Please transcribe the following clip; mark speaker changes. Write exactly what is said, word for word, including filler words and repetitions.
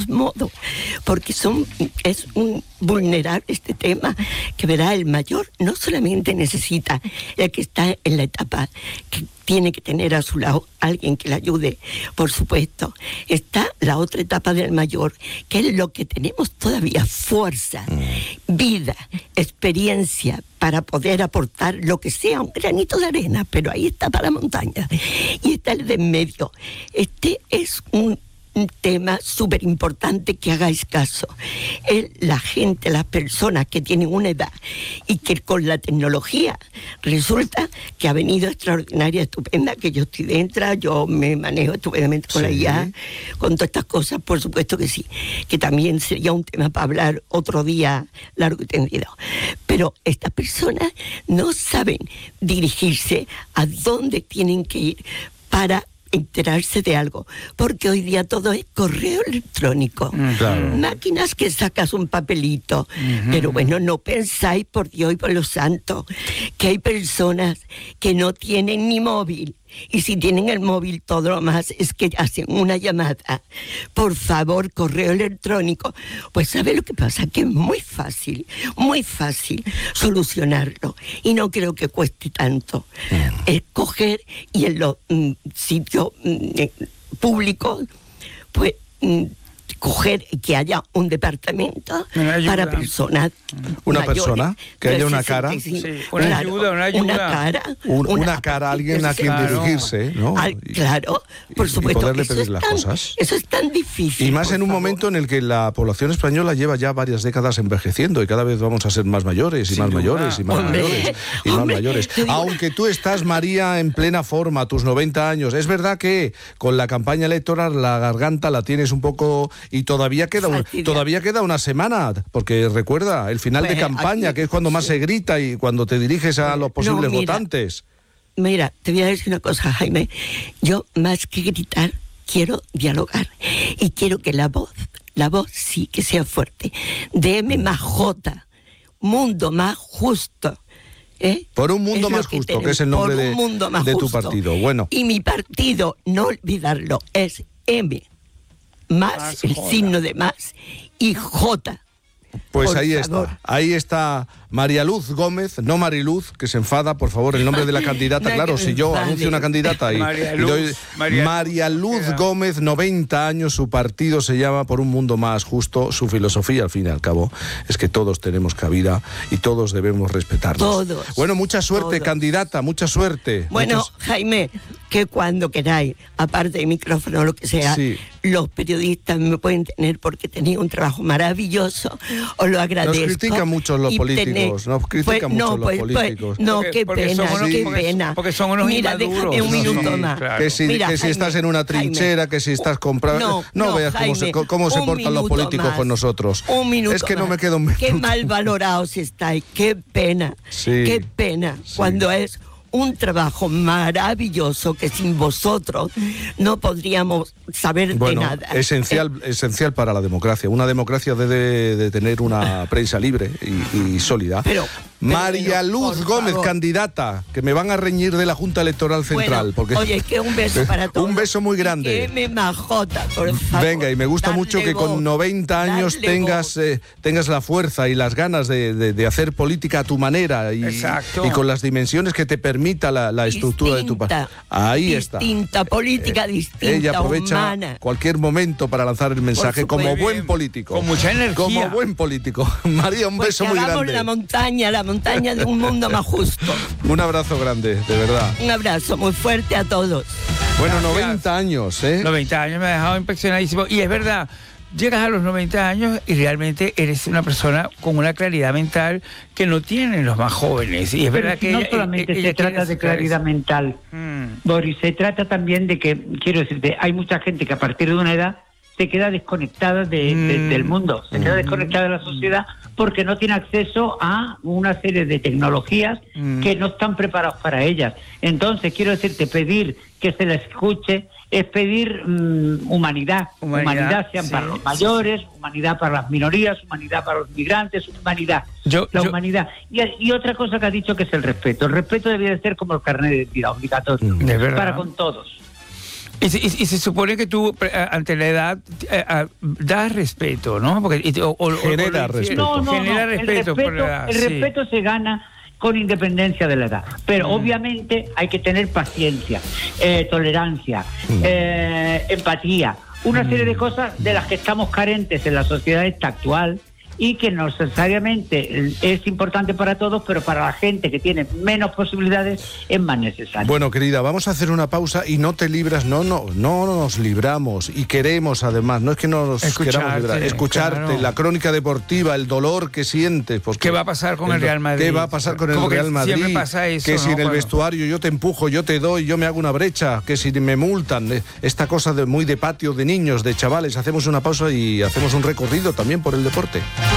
Speaker 1: modo, porque son es un vulnerable este tema, que verá, el mayor no solamente necesita el que está en la etapa que tiene que tener a su lado alguien que le ayude, por supuesto. Está la otra etapa del mayor, que es lo que tenemos todavía: fuerza, vida, experiencia, para poder aportar lo que sea, un granito de arena, pero ahí está para la montaña. Y está el de en medio. Este es un un tema súper importante, que hagáis caso. Es la gente, las personas que tienen una edad y que con la tecnología resulta que ha venido extraordinaria, estupenda, que yo estoy dentro, yo me manejo estupendamente con sí. la I A, con todas estas cosas, por supuesto que sí, que también sería un tema para hablar otro día largo y tendido. Pero estas personas no saben dirigirse a dónde tienen que ir para enterarse de algo, porque hoy día todo es correo electrónico, claro. máquinas que sacas un papelito, uh-huh. pero bueno, no pensáis, por Dios y por los santos, que hay personas que no tienen ni móvil, y si tienen el móvil todo lo más es que hacen una llamada, por favor, correo electrónico. Pues ¿sabe lo que pasa? Que es muy fácil, muy fácil solucionarlo, y no creo que cueste tanto. Es coger y en los mm, sitios mm, públicos, pues mm, coger que haya un departamento para personas
Speaker 2: una
Speaker 1: mayores,
Speaker 2: persona que haya una cara
Speaker 3: sí, una claro, ayuda una ayuda
Speaker 1: una cara
Speaker 2: un, una,
Speaker 1: una
Speaker 2: cara alguien a quien
Speaker 1: claro.
Speaker 2: dirigirse, ¿no?
Speaker 1: Al, claro, por
Speaker 2: y,
Speaker 1: supuesto,
Speaker 2: y poderle
Speaker 1: eso
Speaker 2: pedir
Speaker 1: es
Speaker 2: las
Speaker 1: tan,
Speaker 2: cosas,
Speaker 1: eso es tan difícil,
Speaker 2: y más en un
Speaker 1: favor.
Speaker 2: momento en el que la población española lleva ya varias décadas envejeciendo y cada vez vamos a ser más mayores y
Speaker 3: Sin
Speaker 2: más
Speaker 3: duda.
Speaker 2: mayores y más
Speaker 1: Hombre,
Speaker 2: mayores y más
Speaker 1: hombre,
Speaker 2: mayores aunque tú estás, María, en plena forma, tus noventa años, es verdad que con la campaña electoral la garganta la tienes un poco y todavía queda un, todavía queda una semana, porque recuerda el final pues, de campaña, aquí, que es cuando más sí. se grita y cuando te diriges a los posibles
Speaker 1: no, mira,
Speaker 2: votantes.
Speaker 1: Mira, te voy a decir una cosa, Jaime. Yo, más que gritar, quiero dialogar. Y quiero que la voz, la voz sí que sea fuerte. D M más J, mundo más justo. ¿Eh?
Speaker 2: Por un mundo
Speaker 1: es
Speaker 2: más
Speaker 1: que
Speaker 2: justo,
Speaker 1: tenemos,
Speaker 2: que es el nombre de, de tu partido. Bueno.
Speaker 1: Y mi partido, no olvidarlo, es M, más, más el J. signo de más, y J.
Speaker 2: Pues
Speaker 1: por
Speaker 2: ahí
Speaker 1: favor.
Speaker 2: está, ahí está María Luz Gómez, no Mariluz, que se enfada, por favor, el nombre de la candidata.
Speaker 1: no,
Speaker 2: claro, si yo anuncio una candidata y,
Speaker 3: María
Speaker 2: y
Speaker 3: Luz,
Speaker 2: doy
Speaker 3: María,
Speaker 2: María Luz Gómez, noventa años, su partido se llama Por un Mundo Más Justo, su filosofía, al fin y al cabo, es que todos tenemos cabida y todos debemos respetarnos.
Speaker 1: Todos.
Speaker 2: Bueno, mucha suerte,
Speaker 1: todos.
Speaker 2: candidata, mucha suerte.
Speaker 1: Bueno,
Speaker 2: Muchas...
Speaker 1: Jaime, que cuando queráis, aparte de micrófono o lo que sea, sí. los periodistas me pueden tener porque tenéis un trabajo maravilloso, os lo agradezco.
Speaker 2: Nos critican mucho los políticos, tener, nos critican
Speaker 1: pues,
Speaker 2: mucho
Speaker 1: no,
Speaker 2: los
Speaker 1: pues,
Speaker 2: políticos.
Speaker 1: Pues, no,
Speaker 3: porque,
Speaker 1: qué
Speaker 3: porque
Speaker 1: pena,
Speaker 3: unos,
Speaker 1: qué
Speaker 3: porque,
Speaker 1: pena.
Speaker 3: Porque son unos
Speaker 1: Mira,
Speaker 3: inmaduros.
Speaker 1: déjame un minuto
Speaker 3: sí,
Speaker 1: más.
Speaker 3: claro.
Speaker 2: Que si,
Speaker 1: Mira,
Speaker 2: que si
Speaker 1: Jaime,
Speaker 2: estás en una trinchera,
Speaker 1: Jaime,
Speaker 2: que si estás comprando... No, no, no veas Jaime, cómo se, cómo se portan los políticos más. con nosotros.
Speaker 1: Un minuto
Speaker 2: Es que
Speaker 1: más.
Speaker 2: no me quedo un minuto.
Speaker 1: Qué mal valorados estáis, qué pena,
Speaker 2: sí,
Speaker 1: qué pena, sí. cuando es un trabajo maravilloso que sin vosotros no podríamos saber
Speaker 2: bueno,
Speaker 1: de nada.
Speaker 2: Esencial, eh. esencial para la democracia. Una democracia debe de tener una prensa libre y, y sólida.
Speaker 1: Pero,
Speaker 2: María
Speaker 1: pero,
Speaker 2: Luz Gómez,
Speaker 1: favor.
Speaker 2: candidata, que me van a reñir de la Junta Electoral Central.
Speaker 1: Bueno,
Speaker 2: porque
Speaker 1: oye, que un beso para todos.
Speaker 2: Un beso muy grande.
Speaker 1: Que me majota, por favor.
Speaker 2: Venga, y me gusta mucho que con noventa años tengas, eh, tengas la fuerza y las ganas de, de, de hacer política a tu manera y, y con las dimensiones que te permita la, la estructura distinta, de tu partido. Ahí
Speaker 1: distinta,
Speaker 2: está.
Speaker 1: Distinta, política eh, distinta,
Speaker 2: ella aprovecha
Speaker 1: humana.
Speaker 2: cualquier momento para lanzar el mensaje como buen
Speaker 3: bien,
Speaker 2: político.
Speaker 3: Con mucha energía.
Speaker 2: Como buen político. María, un
Speaker 1: pues
Speaker 2: beso muy grande.
Speaker 1: la montaña, la montaña de un mundo más justo.
Speaker 2: Un abrazo grande, de verdad.
Speaker 1: Un abrazo muy fuerte a todos.
Speaker 2: Bueno, Gracias. noventa años, ¿eh?
Speaker 3: noventa años me ha dejado impresionadísimo. Y es verdad, llegas a los noventa años y realmente eres una persona con una claridad mental que no tienen los más jóvenes. Y es verdad que
Speaker 4: no
Speaker 3: ella,
Speaker 4: solamente
Speaker 3: ella,
Speaker 4: se trata de claridad
Speaker 3: eso.
Speaker 4: mental, mm. Boris, se trata también de que, quiero decirte, hay mucha gente que a partir de una edad se queda desconectada de, mm. de, del mundo, se queda desconectada de la sociedad porque no tiene acceso a una serie de tecnologías mm. que no están preparados para ellas. Entonces, quiero decirte, pedir que se les escuche es pedir um, humanidad. Humanidad, humanidad sean sí, para los mayores, sí, sí. humanidad para las minorías, humanidad para los migrantes, humanidad. Yo, la yo, humanidad. Y, y otra cosa que ha dicho que es el respeto. El respeto debería de ser como el carnet de identidad obligatorio,
Speaker 3: de verdad.
Speaker 4: para con todos.
Speaker 3: Y se, y, y se supone que tú, ante la edad, eh, eh, das respeto, ¿no? Porque, y, o, o,
Speaker 2: genera
Speaker 3: o,
Speaker 2: respeto.
Speaker 4: No, no,
Speaker 3: genera
Speaker 4: no.
Speaker 3: respeto,
Speaker 4: El respeto,
Speaker 3: por la edad,
Speaker 4: el
Speaker 3: sí.
Speaker 4: respeto se gana con independencia de la edad. Pero mm. obviamente hay que tener paciencia, eh, tolerancia, mm. eh, empatía, una mm. serie de cosas de las que estamos carentes en la sociedad esta actual, y que no necesariamente es importante para todos, pero para la gente que tiene menos posibilidades es más necesario.
Speaker 2: Bueno, querida, vamos a hacer una pausa y no te libras, no, no, no nos libramos y queremos además, no es que no nos
Speaker 3: escucharte,
Speaker 2: queramos librar, escucharte,
Speaker 3: claro.
Speaker 2: La crónica deportiva, el dolor que sientes. Pues,
Speaker 3: ¿Qué va a pasar con el, el Real Madrid?
Speaker 2: ¿Qué va a pasar con el Real Madrid?
Speaker 3: Siempre pasa eso,
Speaker 2: que si
Speaker 3: ¿no?
Speaker 2: en el
Speaker 3: Cuando...
Speaker 2: vestuario yo te empujo, yo te doy, yo me hago una brecha, que si me multan, esta cosa de muy de patio, de niños, de chavales. Hacemos una pausa y hacemos un recorrido también por el deporte.